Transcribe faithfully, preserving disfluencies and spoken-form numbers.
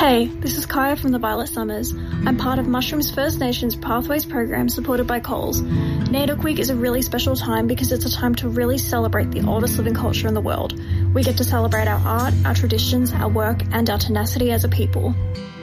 Hey, this is Kaya from the Violet Summers. I'm part of Mushrooms First Nations Pathways program supported by Coles. Nadic Week is a really special time because it's a time to really celebrate the oldest living culture in the world. We get to celebrate our art, our traditions, our work, and our tenacity as a people.